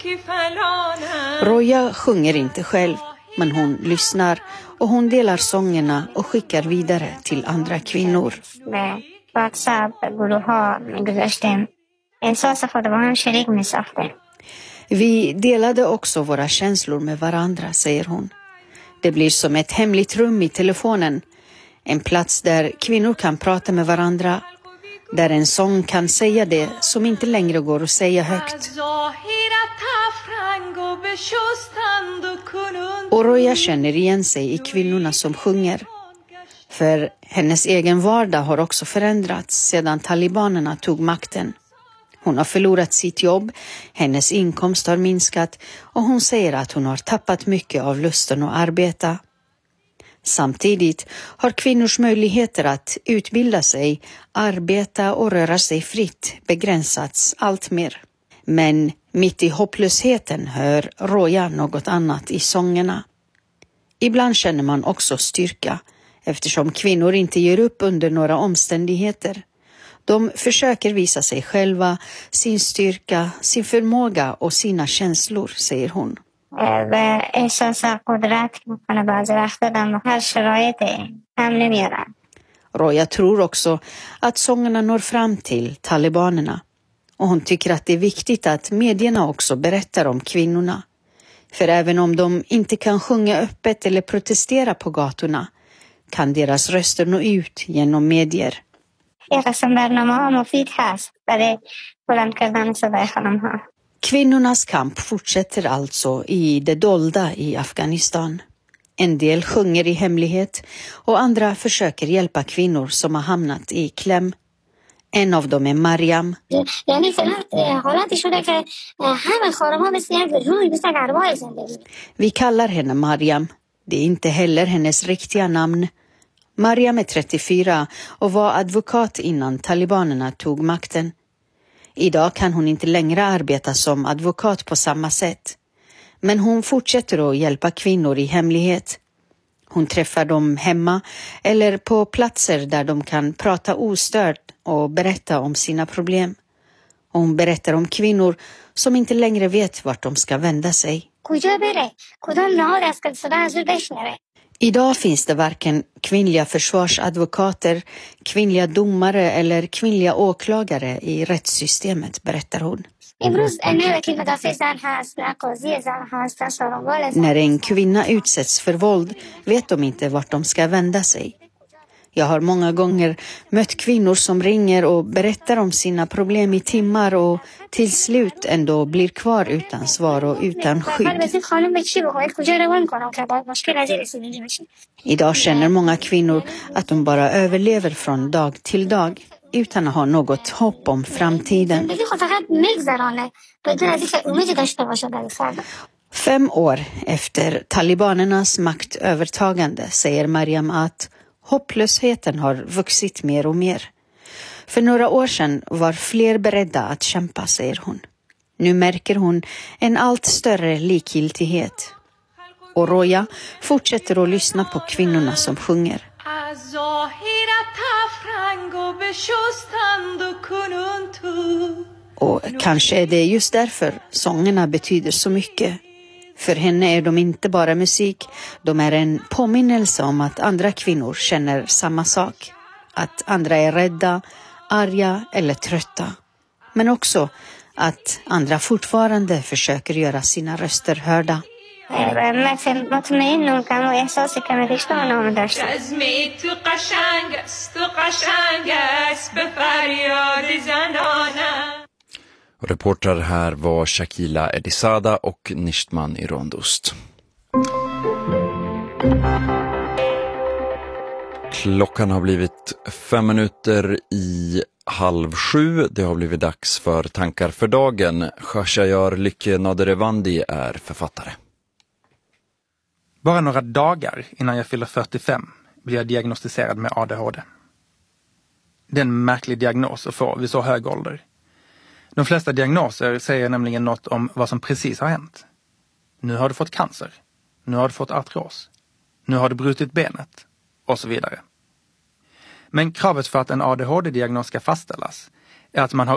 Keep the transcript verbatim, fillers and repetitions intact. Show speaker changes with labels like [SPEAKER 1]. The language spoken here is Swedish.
[SPEAKER 1] Roja sjunger inte själv, men hon lyssnar och hon delar sångerna och skickar vidare till andra kvinnor. Vi delade också våra känslor med varandra, säger hon. Det blir som ett hemligt rum i telefonen. En plats där kvinnor kan prata med varandra. Där en sång kan säga det som inte längre går att säga högt. Och Roja känner igen sig i kvinnorna som sjunger. För hennes egen vardag har också förändrats sedan talibanerna tog makten. Hon har förlorat sitt jobb, hennes inkomst har minskat och hon säger att hon har tappat mycket av lusten att arbeta. Samtidigt har kvinnors möjligheter att utbilda sig, arbeta och röra sig fritt begränsats allt mer. Men mitt i hopplösheten hör Roja något annat i sångerna. Ibland känner man också styrka, eftersom kvinnor inte ger upp under några omständigheter. De försöker visa sig själva, sin styrka, sin förmåga och sina känslor, säger hon. Roja tror också att sångerna når fram till talibanerna. Och hon tycker att det är viktigt att medierna också berättar om kvinnorna. För även om de inte kan sjunga öppet eller protestera på gatorna kan deras röster nå ut genom medier. Kvinnornas kamp fortsätter alltså i det dolda i Afghanistan. En del sjunger i hemlighet och andra försöker hjälpa kvinnor som har hamnat i kläm. En av dem är Mariam. Vi kallar henne Mariam. Det är inte heller hennes riktiga namn. Mariam är trettiofyra och var advokat innan talibanerna tog makten. Idag kan hon inte längre arbeta som advokat på samma sätt. Men hon fortsätter att hjälpa kvinnor i hemlighet. Hon träffar dem hemma eller på platser där de kan prata ostört och berätta om sina problem. Och hon berättar om kvinnor som inte längre vet vart de ska vända sig. Idag finns det varken kvinnliga försvarsadvokater, kvinnliga domare eller kvinnliga åklagare i rättssystemet, berättar hon. När en kvinna utsätts för våld vet de inte vart de ska vända sig. Jag har många gånger mött kvinnor som ringer och berättar om sina problem i timmar och till slut ändå blir kvar utan svar och utan skydd. Idag känner många kvinnor att de bara överlever från dag till dag utan att ha något hopp om framtiden. Fem år efter talibanernas maktövertagande säger Mariam att hopplösheten har vuxit mer och mer. För några år sedan var fler beredda att kämpa, säger hon. Nu märker hon en allt större likgiltighet. Och Roja fortsätter att lyssna på kvinnorna som sjunger. Och kanske är det just därför sångerna betyder så mycket. För henne är de inte bara musik, de är en påminnelse om att andra kvinnor känner samma sak. Att andra är rädda, arga eller trötta. Men också att andra fortfarande försöker göra sina röster hörda.
[SPEAKER 2] Reporter här var Shakila Edisada och Nishtman i Rondost. Klockan har blivit fem minuter i halv sju. Det har blivit dags för tankar för dagen. Khashayar Lykke Naderevandi är författare.
[SPEAKER 3] Bara några dagar innan jag fyller fyrtiofem blir jag diagnostiserad med A D H D. Det är en märklig diagnos att få vid så hög ålder. De flesta diagnoser säger nämligen något om vad som precis har hänt. Nu har du fått cancer. Nu har du fått artros. Nu har du brutit benet. Och så vidare. Men kravet för att en A D H D-diagnos ska fastställas är att man har